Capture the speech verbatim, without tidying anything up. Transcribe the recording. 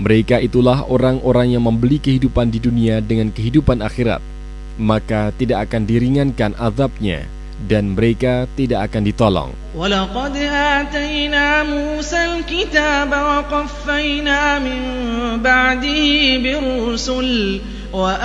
Mereka itulah orang-orang yang membeli kehidupan di dunia dengan kehidupan akhirat, maka tidak akan diringankan azabnya dan mereka tidak akan ditolong. وَلَقَدْ آتَيْنَا مُوسَى الْكِتَابَ وَقَفَّيْنَا مِنْ بَعْدِهِ بِالرُّسُلِ